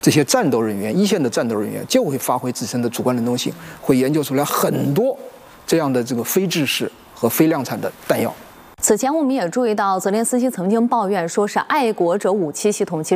这些战斗人员，一线的战斗人员就会发挥自身的主观能动性，会研究出来很多这样的这个非制式和非量产的弹药。 此前我们也注意到，泽连斯基曾经抱怨说是爱国者武器系统其实